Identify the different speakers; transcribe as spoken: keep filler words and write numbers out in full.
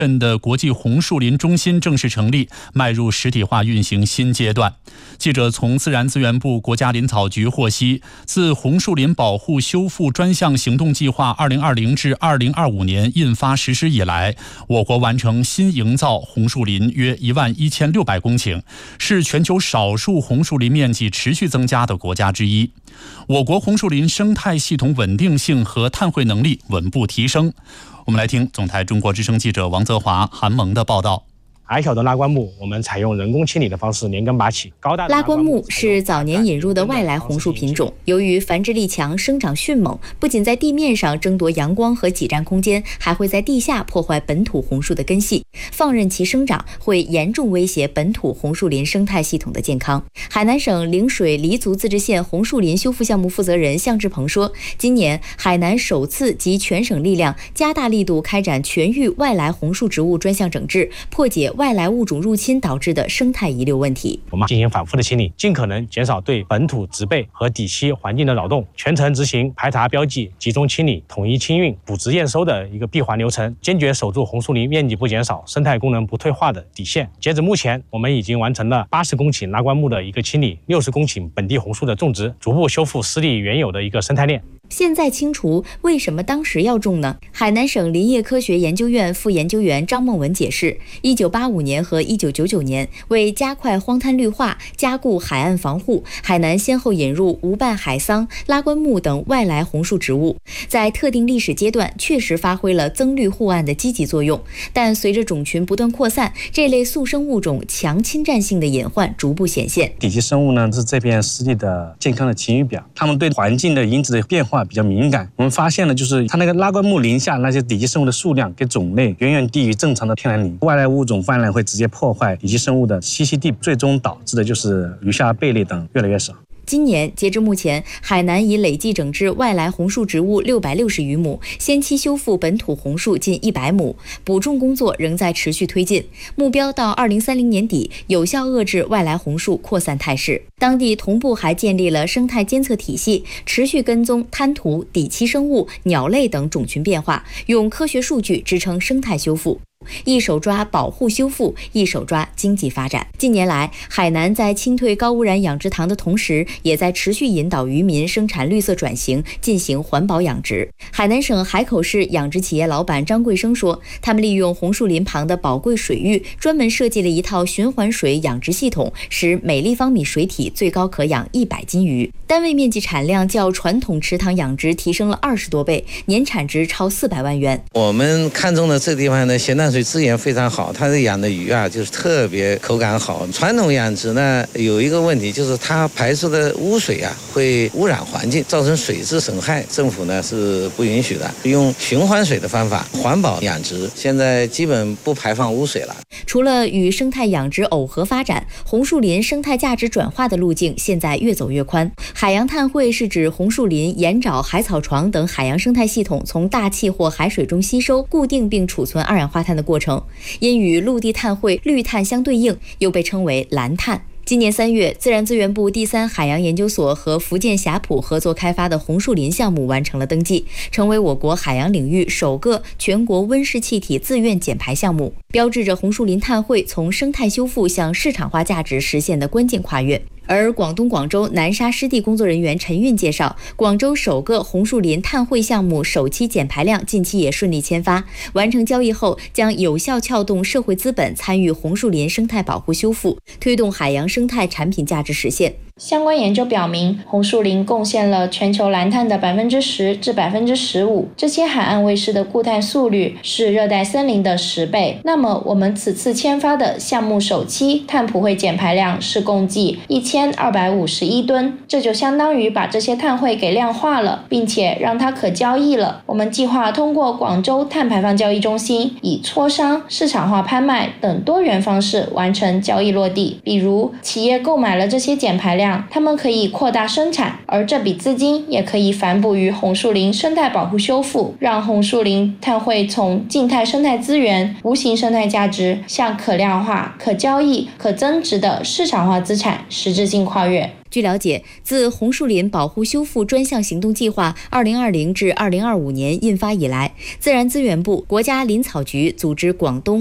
Speaker 1: 的国际红树林中心正式成立，迈入实体化运行新阶段。记者从自然资源部国家林草局获悉，自红树林保护修复专项行动计划二零二零至二零二五年印发实施以来，我国完成新营造红树林约一万一千六百公顷，是全球少数红树林面积持续增加的国家之一。我国红树林生态系统稳定性和碳汇能力稳步提升。我们来听总台中国之声记者王泽华、韩萌的报道。
Speaker 2: 矮小的拉棺木，我们采用人工清理的方式连根拔起。高大的
Speaker 3: 拉棺木是早年引入的外来红树品种，由于繁殖力强、生长迅猛，不仅在地面上争夺阳光和挤占空间，还会在地下破坏本土红树的根系，放任其生长，会严重威胁本土红树林生态系统的健康。海南省陵水黎族自治县红树林修复项目负责人向志鹏说，今年海南首次集全省力量，加大力度开展全域外来红树植物专项整治，破解外来物种入侵导致的生态遗留问题。
Speaker 2: 我们进行反复的清理，尽可能减少对本土植被和底栖环境的扰动，全程执行排查标记、集中清理、统一清运、补植验收的一个闭环流程，坚决守住红树林面积不减少、生态功能不退化的底线。截止目前，我们已经完成了八十公顷拉棺木的一个清理，六十公顷本地红树的种植，逐步修复失利原有的一个生态链。
Speaker 3: 现在清除，为什么当时要种呢？海南省林业科学研究院副研究员张梦文解释，一九八五年和一九九九年，为加快荒滩绿化、加固海岸防护，海南先后引入无瓣海桑、拉棺木等外来红树植物，在特定历史阶段确实发挥了增绿护岸的积极作用。但随着种群不断扩散，这类速生物种强侵占性的隐患逐步显现。
Speaker 4: 底栖生物呢是这片湿地的健康的晴雨表，它们对环境的因子的变化比较敏感。我们发现了，就是它那个拉棺木林下那些底栖生物的数量跟种类远远低于正常的天然林，外来物种泛滥会直接破坏底栖生物的栖息地，最终导致的就是鱼虾贝类等越来越少。
Speaker 3: 今年截至目前，海南已累计整治外来红树植物六百六十余亩，先期修复本土红树近一百亩，补种工作仍在持续推进，目标到二零三零年底有效遏制外来红树扩散态势。当地同步还建立了生态监测体系，持续跟踪滩涂、底栖生物、鸟类等种群变化，用科学数据支撑生态修复。一手抓保护修复，一手抓经济发展。近年来，海南在清退高污染养殖塘的同时，也在持续引导渔民生产绿色转型，进行环保养殖。海南省海口市养殖企业老板张贵生说，他们利用红树林旁的宝贵水域，专门设计了一套循环水养殖系统，使每立方米水体最高可养一百斤鱼，单位面积产量较传统池塘养殖提升了二十多倍，年产值超四百万元。
Speaker 5: 我们看中的这地方的咸淡水资源非常好，它的养的鱼啊就是特别口感好。传统养殖呢有一个问题，就是它排出的污水啊会污染环境，造成水质损害，政府呢是不允许的。用循环水的方法环保养殖，现在基本不排放污水了。
Speaker 3: 除了与生态养殖耦合发展，红树林生态价值转化的路径现在越走越宽。海洋碳汇是指红树林、盐沼、海草床等海洋生态系统从大气或海水中吸收、固定并储存二氧化碳的过程，因与陆地碳汇、绿碳相对应，又被称为蓝碳。今年三月，自然资源部第三海洋研究所和福建霞浦合作开发的红树林项目完成了登记，成为我国海洋领域首个全国温室气体自愿减排项目，标志着红树林碳汇从生态修复向市场化价值实现的关键跨越。而广东广州南沙湿地工作人员陈运介绍，广州首个红树林碳汇项目首期减排量近期也顺利签发，完成交易后将有效撬动社会资本参与红树林生态保护修复，推动海洋生态产品价值实现。
Speaker 6: 相关研究表明，红树林贡献了全球蓝碳的百分之十至百分之十五，这些海岸卫士的固碳速率是热带森林的十倍。那么，我们此次签发的项目首期碳普惠减排量是共计一千二百五十一吨，这就相当于把这些碳汇给量化了，并且让它可交易了。我们计划通过广州碳排放交易中心，以磋商、市场化拍卖等多元方式完成交易落地。比如，企业购买了这些减排量， 量，它们可以扩大生产，而这笔资金也可以反哺于红树林生态保护修复，让红树林碳汇从静态生态资源、无形生态价值向可量化、可交易、可增值的市场化资产实质性跨越。
Speaker 3: 据了解，自红树林保护修复专项行动计划二零二零至二零二五年印发以来，自然资源部、国家林草局组织广东